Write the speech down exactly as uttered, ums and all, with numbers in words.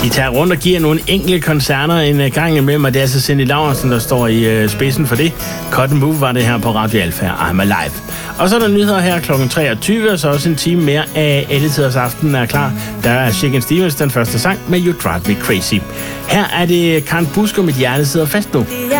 De tager rundt og giver nogle enkelte koncerter en gang imellem, og det er altså Cindy Laurensen, der står i øh, spidsen for det. Cotton Move var det her på Radio Alfa, I'm Alive. Og så er der nyheder her klokken treogtyve, og så også en time mere af Elletiders Aften er klar. Der er Shakin' Stevens, den første sang med You Drive Me Crazy. Her er det Karen Busk, og mit hjerte sidder fast nu.